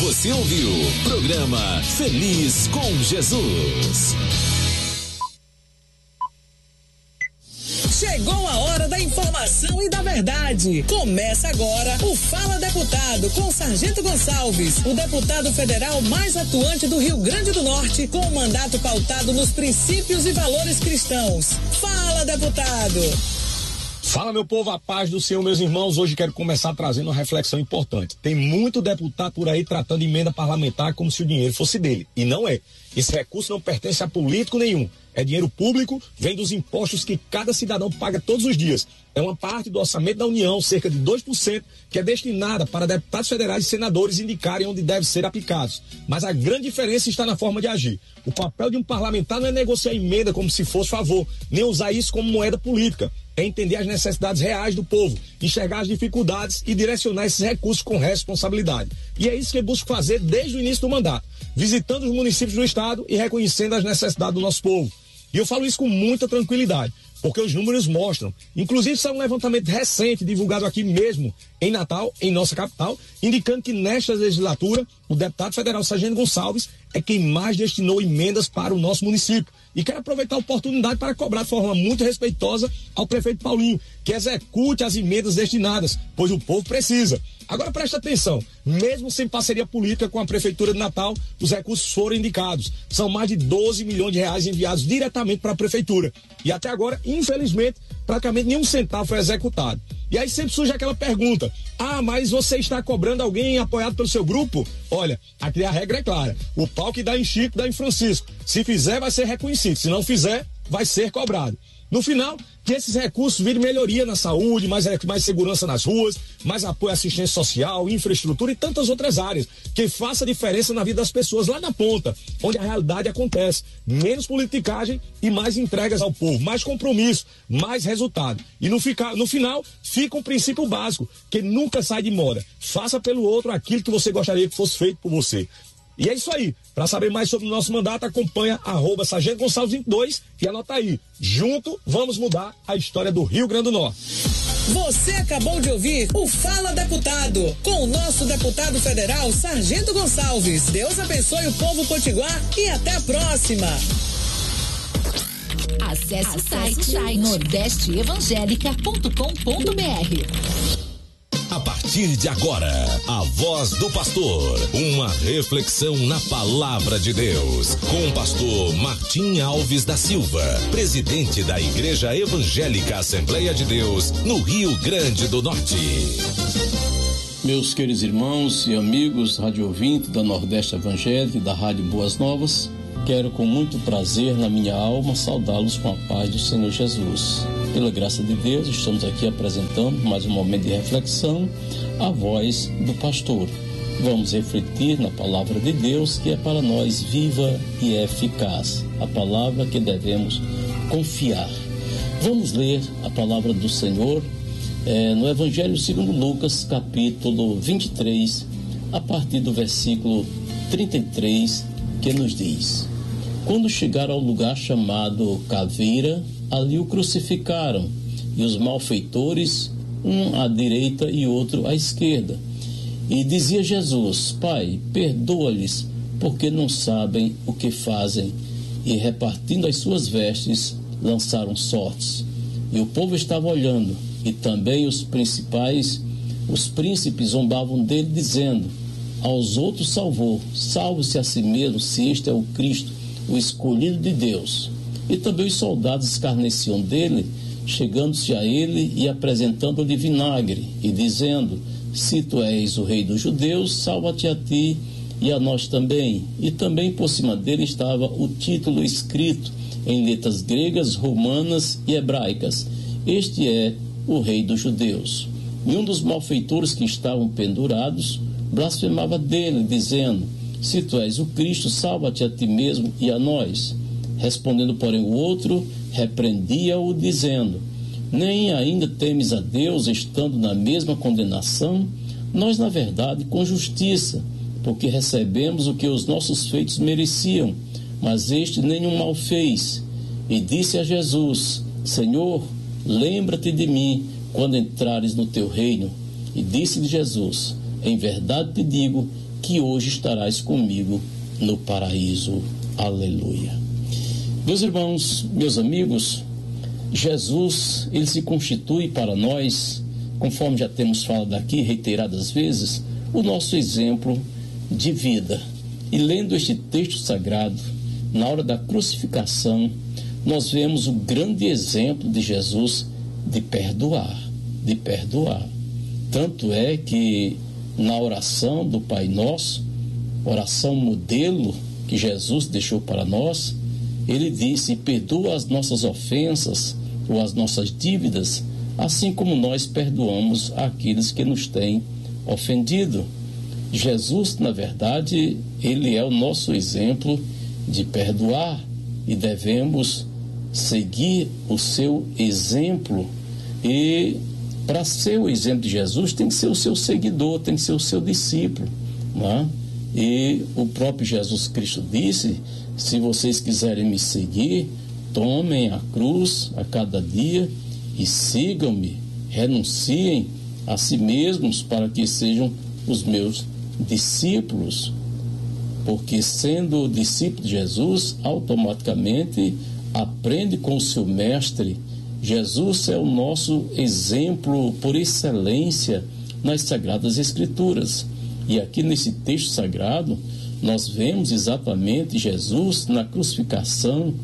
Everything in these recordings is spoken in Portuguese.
Você ouviu programa Feliz com Jesus. Chegou a hora da informação e da verdade. Começa agora o Fala Deputado com Sargento Gonçalves, o deputado federal mais atuante do Rio Grande do Norte, com o mandato pautado nos princípios e valores cristãos. Fala, deputado! Fala, meu povo, a paz do Senhor, meus irmãos. Hoje quero começar trazendo uma reflexão importante. Tem muito deputado por aí tratando de emenda parlamentar como se o dinheiro fosse dele. E não é. Esse recurso não pertence a político nenhum. É dinheiro público, vem dos impostos que cada cidadão paga todos os dias. É uma parte do orçamento da União, cerca de 2%, que é destinada para deputados federais e senadores indicarem onde deve ser aplicados. Mas a grande diferença está na forma de agir. O papel de um parlamentar não é negociar emenda como se fosse favor, nem usar isso como moeda política. É entender as necessidades reais do povo, enxergar as dificuldades e direcionar esses recursos com responsabilidade. E é isso que eu busco fazer desde o início do mandato, visitando os municípios do estado e reconhecendo as necessidades do nosso povo. E eu falo isso com muita tranquilidade, porque os números mostram. Inclusive, saiu um levantamento recente, divulgado aqui mesmo, em Natal, em nossa capital, indicando que nesta legislatura, o deputado federal Sargento Gonçalves é quem mais destinou emendas para o nosso município. E quero aproveitar a oportunidade para cobrar de forma muito respeitosa ao prefeito Paulinho, que execute as emendas destinadas, pois o povo precisa. Agora presta atenção, mesmo sem parceria política com a Prefeitura de Natal, os recursos foram indicados. São mais de 12 milhões de reais enviados diretamente para a Prefeitura. E até agora, infelizmente, praticamente nenhum centavo foi executado. E aí sempre surge aquela pergunta: mas você está cobrando alguém apoiado pelo seu grupo? Olha, aqui a regra é clara. O pau que dá em Chico, dá em Francisco. Se fizer, vai ser reconhecido. Se não fizer, vai ser cobrado. No final, que esses recursos virem melhoria na saúde, mais segurança nas ruas, mais apoio à assistência social, infraestrutura e tantas outras áreas, que faça diferença na vida das pessoas lá na ponta, onde a realidade acontece. Menos politicagem e mais entregas ao povo, mais compromisso, mais resultado. E no final, fica um princípio básico, que nunca sai de moda. Faça pelo outro aquilo que você gostaria que fosse feito por você. E é isso aí. Para saber mais sobre o nosso mandato, acompanha @Sargento Gonçalves 22 e anota aí. Junto, vamos mudar a história do Rio Grande do Norte. Você acabou de ouvir o Fala Deputado, com o nosso deputado federal, Sargento Gonçalves. Deus abençoe o povo potiguar e até a próxima. Acesse o site nordesteevangelica.com.br. A partir de agora, a voz do pastor, uma reflexão na palavra de Deus, com o pastor Martim Alves da Silva, presidente da Igreja Evangélica Assembleia de Deus, no Rio Grande do Norte. Meus queridos irmãos e amigos rádio ouvinte da Nordeste Evangélica e da Rádio Boas Novas, quero com muito prazer na minha alma saudá-los com a paz do Senhor Jesus. Pela graça de Deus, estamos aqui apresentando mais um momento de reflexão, a voz do pastor. Vamos refletir na palavra de Deus, que é para nós viva e eficaz, a palavra que devemos confiar. Vamos ler a palavra do Senhor no Evangelho segundo Lucas, capítulo 23, a partir do versículo 33, que nos diz: Quando chegaram ao lugar chamado Caveira, ali o crucificaram, e os malfeitores, um à direita e outro à esquerda. E dizia Jesus: Pai, perdoa-lhes, porque não sabem o que fazem. E repartindo as suas vestes, lançaram sortes. E o povo estava olhando, e também os príncipes zombavam dele, dizendo: Aos outros salvou, salve-se a si mesmo, se este é o Cristo, o escolhido de Deus. E também os soldados escarneciam dele, chegando-se a ele e apresentando-lhe vinagre, e dizendo: Se tu és o rei dos judeus, salva-te a ti e a nós também. E também por cima dele estava o título escrito em letras gregas, romanas e hebraicas: Este é o rei dos judeus. E um dos malfeitores que estavam pendurados blasfemava dele, dizendo: Se tu és o Cristo, salva-te a ti mesmo e a nós. Respondendo, porém, o outro repreendia-o, dizendo: Nem ainda temes a Deus, estando na mesma condenação? Nós, na verdade, com justiça, porque recebemos o que os nossos feitos mereciam, mas este nenhum mal fez. E disse a Jesus: Senhor, lembra-te de mim quando entrares no teu reino. E disse-lhe Jesus: Em verdade te digo que hoje estarás comigo no paraíso. Aleluia. Meus irmãos, meus amigos, Jesus, ele se constitui para nós, conforme já temos falado aqui reiteradas vezes, o nosso exemplo de vida. E lendo este texto sagrado, na hora da crucificação, nós vemos o grande exemplo de Jesus de perdoar, de perdoar. Tanto é que na oração do Pai Nosso, oração modelo que Jesus deixou para nós, ele disse: perdoa as nossas ofensas ou as nossas dívidas, assim como nós perdoamos aqueles que nos têm ofendido. Jesus, na verdade, ele é o nosso exemplo de perdoar e devemos seguir o seu exemplo. E para ser o exemplo de Jesus, tem que ser o seu seguidor, tem que ser o seu discípulo, não é? E o próprio Jesus Cristo disse: se vocês quiserem me seguir, tomem a cruz a cada dia e sigam-me, renunciem a si mesmos para que sejam os meus discípulos. Porque sendo discípulo de Jesus, automaticamente aprende com o seu mestre. Jesus é o nosso exemplo por excelência nas Sagradas Escrituras. E aqui nesse texto sagrado, nós vemos exatamente Jesus na crucificação,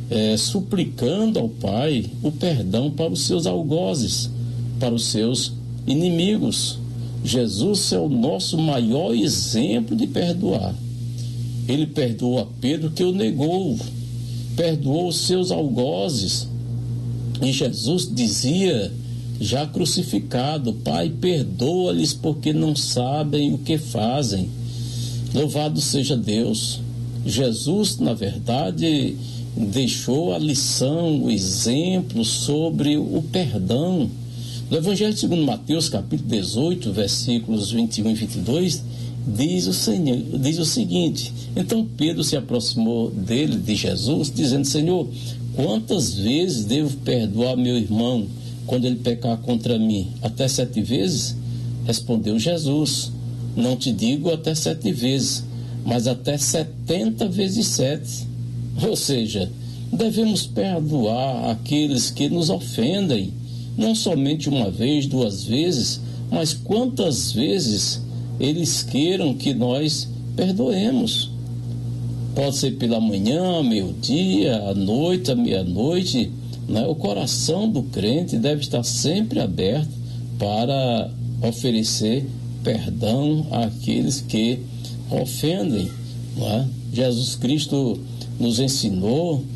suplicando ao Pai o perdão para os seus algozes, para os seus inimigos. Jesus é o nosso maior exemplo de perdoar. Ele perdoou a Pedro que o negou, perdoou os seus algozes. E Jesus dizia, já crucificado: Pai, perdoa-lhes porque não sabem o que fazem. Louvado seja Deus. Jesus, na verdade, deixou a lição, o exemplo sobre o perdão. No Evangelho segundo Mateus, capítulo 18, versículos 21 e 22, diz o seguinte: então Pedro se aproximou dele, de Jesus, dizendo: Senhor, quantas vezes devo perdoar meu irmão quando ele pecar contra mim? Até 7 vezes? Respondeu Jesus: não te digo até 7 vezes, mas até 70 vezes 7. Ou seja, devemos perdoar aqueles que nos ofendem, não somente uma vez, 2 vezes, mas quantas vezes eles queiram que nós perdoemos. Pode ser pela manhã, meio-dia, à noite, à meia-noite, né? O coração do crente deve estar sempre aberto para oferecer perdão àqueles que ofendem, né? Jesus Cristo nos ensinou: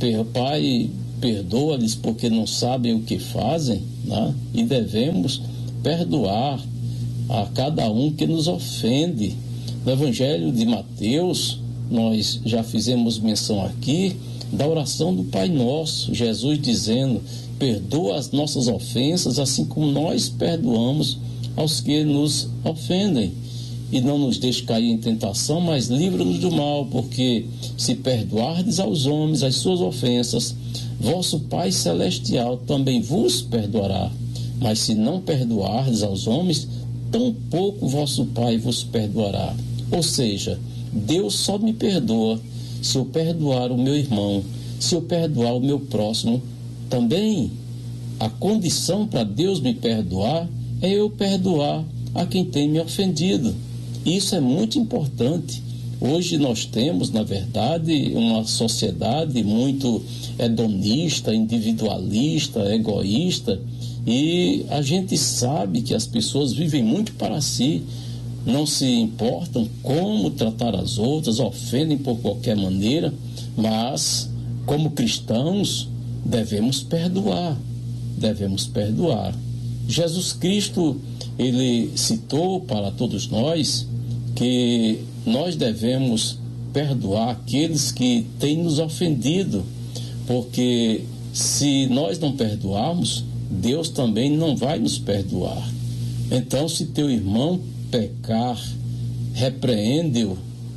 Pai, perdoa-lhes porque não sabem o que fazem, né? E devemos perdoar a cada um que nos ofende. No Evangelho de Mateus, nós já fizemos menção aqui da oração do Pai Nosso, Jesus dizendo: perdoa as nossas ofensas, assim como nós perdoamos aos que nos ofendem. E não nos deixe cair em tentação, mas livra-nos do mal, porque se perdoardes aos homens as suas ofensas, vosso Pai Celestial também vos perdoará. Mas se não perdoardes aos homens, tampouco vosso Pai vos perdoará. Ou seja, Deus só me perdoa se eu perdoar o meu irmão, se eu perdoar o meu próximo também. A condição para Deus me perdoar é eu perdoar a quem tem me ofendido. Isso é muito importante. Hoje nós temos, na verdade, uma sociedade muito hedonista, individualista, egoísta, e a gente sabe que as pessoas vivem muito para si, não se importam como tratar as outras, ofendem por qualquer maneira, mas como cristãos devemos perdoar, devemos perdoar. Jesus Cristo, ele citou para todos nós que nós devemos perdoar aqueles que têm nos ofendido, porque se nós não perdoarmos, Deus também não vai nos perdoar. Então, se teu irmão pecar, repreende-o.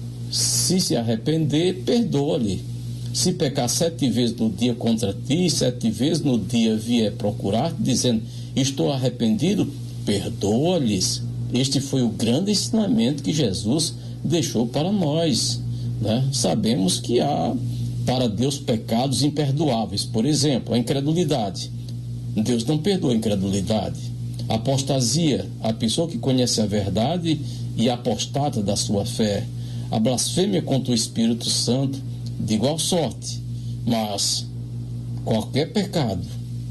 Se arrepender, perdoa-lhe. Se pecar 7 vezes no dia contra ti, 7 vezes no dia vier procurar, dizendo: estou arrependido, perdoa-lhes, Este foi o grande ensinamento que Jesus deixou para nós, né? Sabemos que há para Deus pecados imperdoáveis, por exemplo, a incredulidade. Deus não perdoa a incredulidade. A apostasia, a pessoa que conhece a verdade e apostata da sua fé. A blasfêmia contra o Espírito Santo, de igual sorte. Mas qualquer pecado,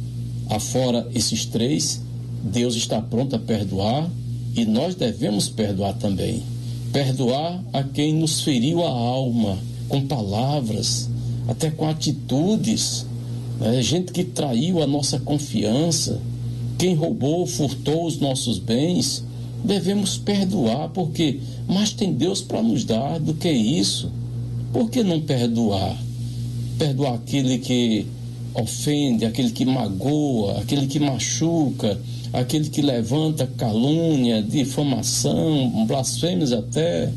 afora esses três, Deus está pronto a perdoar e nós devemos perdoar também. Perdoar a quem nos feriu a alma, com palavras, até com atitudes, né? Gente que traiu a nossa confiança, quem roubou, furtou os nossos bens, devemos perdoar, porque mais tem Deus para nos dar do que isso. Por que não perdoar? Perdoar aquele que ofende, aquele que magoa, aquele que machuca, aquele que levanta calúnia, difamação, blasfêmias até.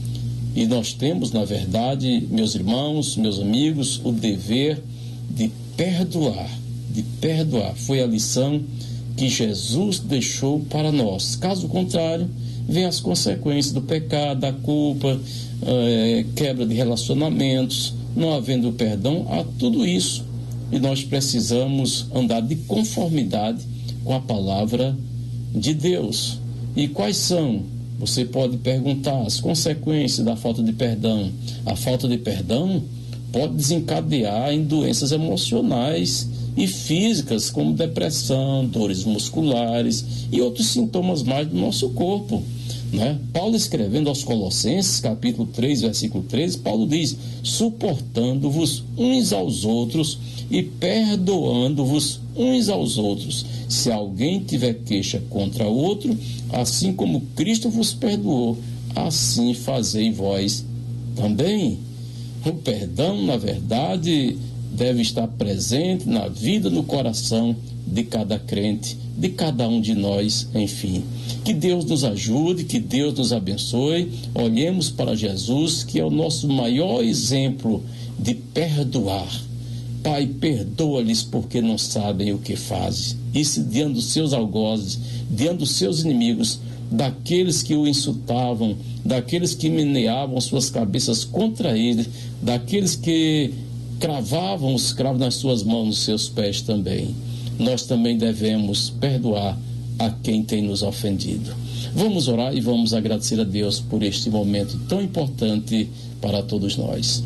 E nós temos, na verdade, meus irmãos, meus amigos, o dever de perdoar, de perdoar. Foi a lição que Jesus deixou para nós. Caso contrário, vem as consequências do pecado, da culpa, quebra de relacionamentos, não havendo perdão, há tudo isso. E nós precisamos andar de conformidade com a palavra de Deus. E quais são? Você pode perguntar as consequências da falta de perdão. A falta de perdão pode desencadear em doenças emocionais e físicas, como depressão, dores musculares e outros sintomas mais do nosso corpo, né? Paulo, escrevendo aos Colossenses, capítulo 3, versículo 13, Paulo diz: suportando-vos uns aos outros e perdoando-vos uns aos outros, se alguém tiver queixa contra outro, assim como Cristo vos perdoou, assim fazei vós também. O perdão, na verdade, deve estar presente na vida, no coração de cada crente, de cada um de nós, enfim. Que Deus nos ajude, que Deus nos abençoe. Olhemos para Jesus, que é o nosso maior exemplo de perdoar. Pai, perdoa-lhes porque não sabem o que fazem. Isso diante dos seus algozes, diante dos seus inimigos, daqueles que o insultavam, daqueles que meneavam suas cabeças contra ele, daqueles que cravavam os cravos nas suas mãos, nos seus pés também. Nós também devemos perdoar a quem tem nos ofendido. Vamos orar e vamos agradecer a Deus por este momento tão importante para todos nós.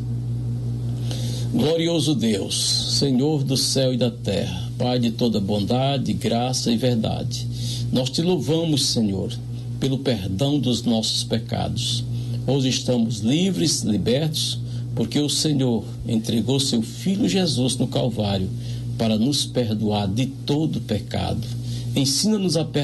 Glorioso Deus, Senhor do céu e da terra, Pai de toda bondade, graça e verdade, nós te louvamos, Senhor, pelo perdão dos nossos pecados. Hoje estamos livres, libertos, porque o Senhor entregou seu Filho Jesus no Calvário para nos perdoar de todo pecado. Ensina-nos a perdoar